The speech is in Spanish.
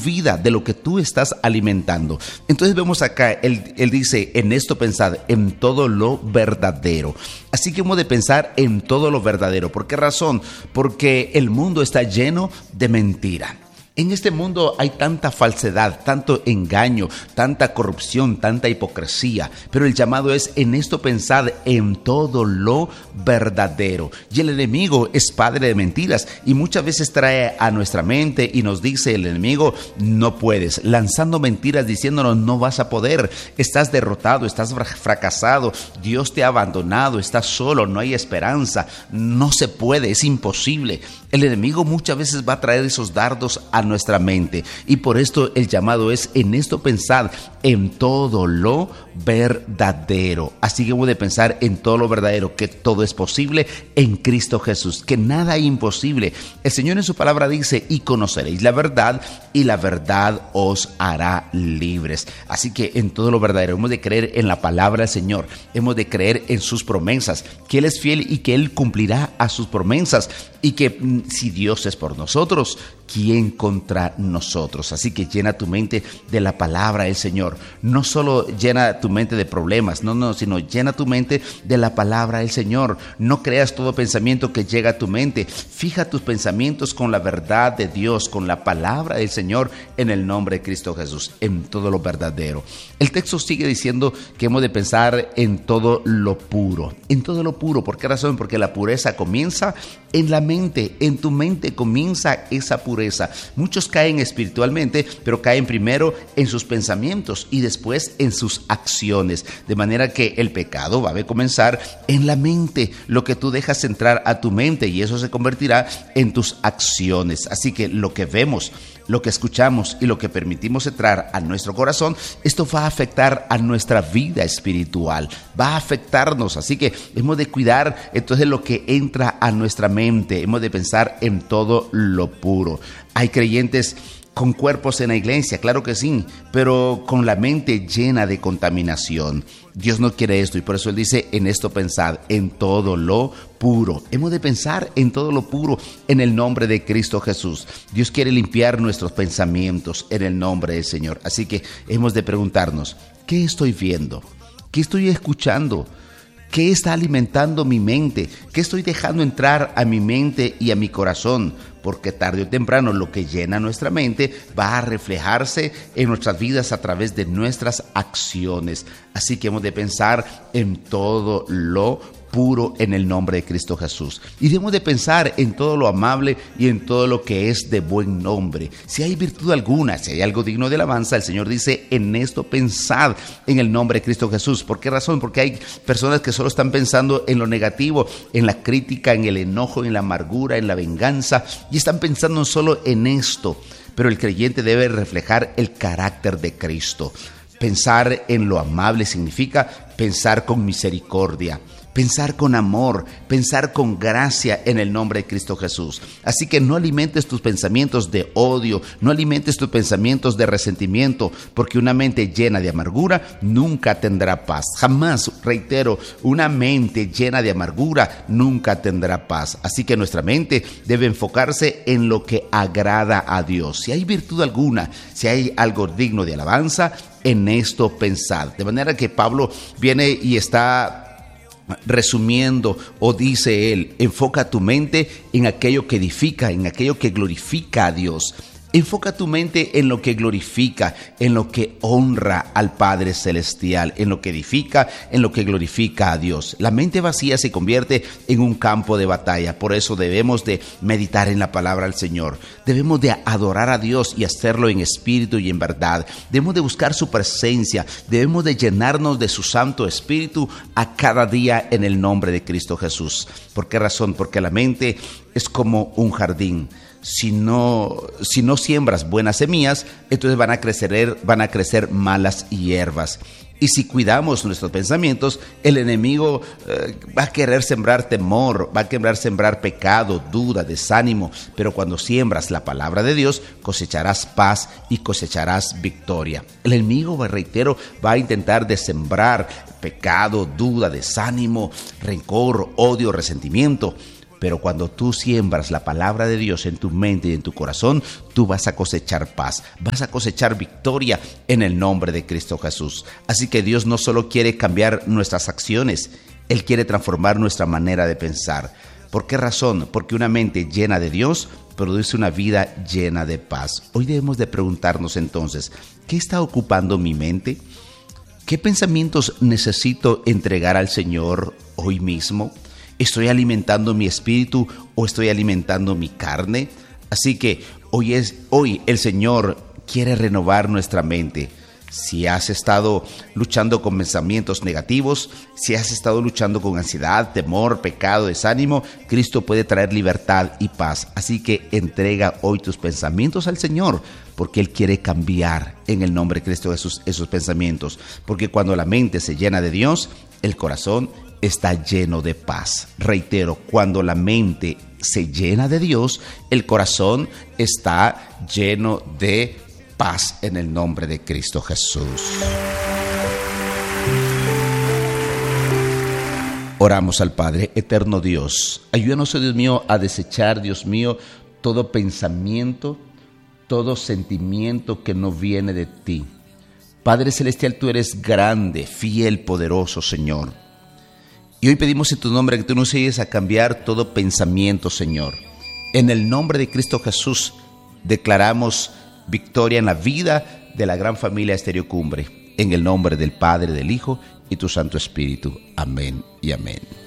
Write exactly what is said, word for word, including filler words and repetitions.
vida, de lo que tú estás alimentando. Entonces vemos acá, él, él dice, en esto pensad, en todo lo verdadero. Así que hemos de pensar en todo lo verdadero. ¿Por qué razón? Porque el mundo está lleno de mentira. En este mundo hay tanta falsedad, tanto engaño, tanta corrupción, tanta hipocresía, pero el llamado es en esto pensad en todo lo verdadero. Y el enemigo es padre de mentiras y muchas veces trae a nuestra mente y nos dice el enemigo, no puedes, lanzando mentiras diciéndonos no vas a poder, estás derrotado, estás fracasado, Dios te ha abandonado, estás solo, no hay esperanza, no se puede, es imposible. El enemigo muchas veces va a traer esos dardos a nuestra mente y por esto el llamado es en esto pensad en todo lo verdadero. Así que hemos de pensar en todo lo verdadero, que todo es posible en Cristo Jesús, que nada es imposible. El Señor en su palabra dice, y conoceréis la verdad, y la verdad os hará libres. Así que en todo lo verdadero hemos de creer en la palabra del Señor, hemos de creer en sus promesas, que Él es fiel y que Él cumplirá a sus promesas, y que si Dios es por nosotros, ¿quién contra nosotros? Así que llena tu mente de la palabra del Señor. No solo llena tu mente de problemas, no, no, sino llena tu mente de la palabra del Señor. No creas todo pensamiento que llega a tu mente. Fija tus pensamientos con la verdad de Dios, con la palabra del Señor, en el nombre de Cristo Jesús, en todo lo verdadero. El texto sigue diciendo que hemos de pensar en todo lo puro, en todo lo puro. ¿Por qué razón? Porque la pureza comienza en la mente, en tu mente comienza esa pureza. Muchos caen espiritualmente, pero caen primero en sus pensamientos y después en sus acciones. De manera que el pecado va a comenzar en la mente, lo que tú dejas entrar a tu mente, y eso se convertirá en tus acciones. Así que lo que vemos, lo que escuchamos y lo que permitimos entrar a nuestro corazón, esto va a afectar a nuestra vida espiritual, va a afectarnos. Así que hemos de cuidar entonces lo que entra a nuestra mente, hemos de pensar en todo lo puro. Hay creyentes con cuerpos en la iglesia, claro que sí, pero con la mente llena de contaminación. Dios no quiere esto y por eso Él dice, en esto pensad, en todo lo puro. Hemos de pensar en todo lo puro en el nombre de Cristo Jesús. Dios quiere limpiar nuestros pensamientos en el nombre del Señor. Así que hemos de preguntarnos, ¿qué estoy viendo? ¿Qué estoy escuchando? ¿Qué está alimentando mi mente? ¿Qué estoy dejando entrar a mi mente y a mi corazón? Porque tarde o temprano lo que llena nuestra mente va a reflejarse en nuestras vidas a través de nuestras acciones. Así que hemos de pensar en todo lo puro en el nombre de Cristo Jesús. Y debemos de pensar en todo lo amable y en todo lo que es de buen nombre. Si hay virtud alguna, si hay algo digno de alabanza, el Señor dice, en esto pensad en el nombre de Cristo Jesús. ¿Por qué razón? Porque hay personas que solo están pensando en lo negativo, en la crítica, en el enojo, en la amargura, en la venganza, y están pensando solo en esto. Pero el creyente debe reflejar el carácter de Cristo. Pensar en lo amable significa pensar con misericordia, pensar con amor, pensar con gracia en el nombre de Cristo Jesús. Así que no alimentes tus pensamientos de odio, no alimentes tus pensamientos de resentimiento, porque una mente llena de amargura nunca tendrá paz. Jamás, reitero, una mente llena de amargura nunca tendrá paz. Así que nuestra mente debe enfocarse en lo que agrada a Dios. Si hay virtud alguna, si hay algo digno de alabanza, en esto pensad. De manera que Pablo viene y está resumiendo, o dice él, enfoca tu mente en aquello que edifica, en aquello que glorifica a Dios. Enfoca tu mente en lo que glorifica, en lo que honra al Padre Celestial, en lo que edifica, en lo que glorifica a Dios. La mente vacía se convierte en un campo de batalla. Por eso debemos de meditar en la palabra del Señor. Debemos de adorar a Dios y hacerlo en espíritu y en verdad. Debemos de buscar su presencia. Debemos de llenarnos de su Santo Espíritu a cada día en el nombre de Cristo Jesús. ¿Por qué razón? Porque la mente es como un jardín. Si no, si no siembras buenas semillas, entonces van a crecer, van a crecer malas hierbas. Y si cuidamos nuestros pensamientos, el enemigo eh, va a querer sembrar temor, va a querer sembrar pecado, duda, desánimo. Pero cuando siembras la palabra de Dios, cosecharás paz y cosecharás victoria. El enemigo, reitero, va a intentar de sembrar pecado, duda, desánimo, rencor, odio, resentimiento. pero cuando tú siembras la palabra de Dios en tu mente y en tu corazón, tú vas a cosechar paz, vas a cosechar victoria en el nombre de Cristo Jesús. Así que Dios no solo quiere cambiar nuestras acciones, Él quiere transformar nuestra manera de pensar. ¿Por qué razón? Porque una mente llena de Dios produce una vida llena de paz. Hoy debemos de preguntarnos entonces, ¿qué está ocupando mi mente? ¿Qué pensamientos necesito entregar al Señor hoy mismo? ¿Estoy alimentando mi espíritu o estoy alimentando mi carne? Así que hoy, es, hoy el Señor quiere renovar nuestra mente. Si has estado luchando con pensamientos negativos, si has estado luchando con ansiedad, temor, pecado, desánimo, Cristo puede traer libertad y paz. Así que entrega hoy tus pensamientos al Señor, porque Él quiere cambiar en el nombre de Cristo esos, esos pensamientos. Porque cuando la mente se llena de Dios, el corazón está lleno de paz. Reitero, cuando la mente se llena de Dios, el corazón está lleno de paz. Paz en el nombre de Cristo Jesús. Oramos al Padre. Eterno Dios, ayúdanos, oh Dios mío, a desechar, Dios mío, todo pensamiento, todo sentimiento que no viene de ti. Padre Celestial, tú eres grande, fiel, poderoso, Señor. Y hoy pedimos en tu nombre que tú nos ayudes a cambiar todo pensamiento, Señor. En el nombre de Cristo Jesús, declaramos victoria en la vida de la gran familia Estéreo Cumbre. En el nombre del Padre, del Hijo y tu Santo Espíritu. Amén y amén.